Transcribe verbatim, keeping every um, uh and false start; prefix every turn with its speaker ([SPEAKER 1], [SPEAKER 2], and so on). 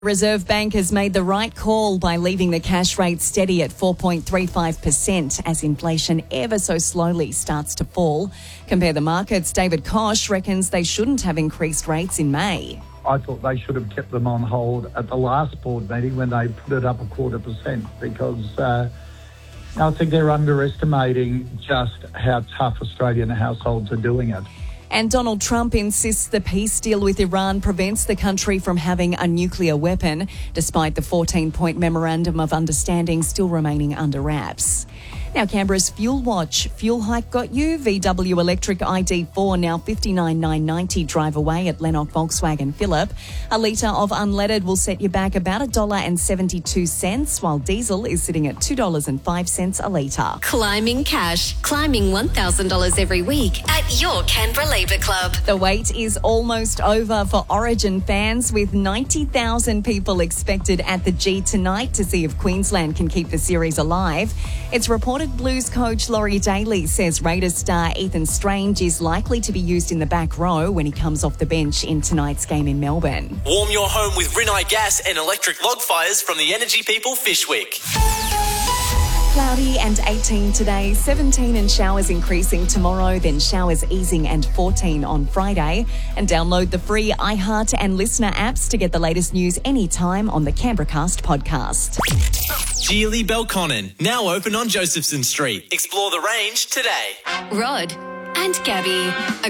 [SPEAKER 1] Reserve Bank has made the right call by leaving the cash rate steady at four point three five percent as inflation ever so slowly starts to fall. Compare the markets, David Koch reckons they shouldn't have increased rates in May.
[SPEAKER 2] I thought they should have kept them on hold at the last board meeting when they put it up a quarter percent because uh, I think they're underestimating just how tough Australian households are doing it.
[SPEAKER 1] And Donald Trump insists the peace deal with Iran prevents the country from having a nuclear weapon, despite the fourteen-point memorandum of understanding still remaining under wraps. Now, Canberra's Fuel Watch. Fuel hike got you. V W Electric I D four now fifty-nine thousand nine hundred ninety drive away at Lennox Volkswagen Phillip. A litre of unleaded will set you back about one dollar seventy-two, while diesel is sitting at two dollars and five cents a litre.
[SPEAKER 3] Climbing cash. Climbing one thousand dollars every week at your Canberra Labour Club.
[SPEAKER 1] The wait is almost over for Origin fans, with ninety thousand people expected at the G tonight to see if Queensland can keep the series alive. It's reported Blues coach Laurie Daly says Raiders star Ethan Strange is likely to be used in the back row when he comes off the bench in tonight's game in Melbourne.
[SPEAKER 4] Warm your home with Rinnai gas and electric log fires from the Energy People Fishwick.
[SPEAKER 1] Cloudy and eighteen today, seventeen and showers increasing tomorrow, then showers easing and fourteen on Friday. And download the free iHeart and Listener apps to get the latest news anytime on the Canberracast podcast.
[SPEAKER 4] Geely Belconnen, now open on Josephson Street. Explore the range today.
[SPEAKER 3] Rod and Gabby, a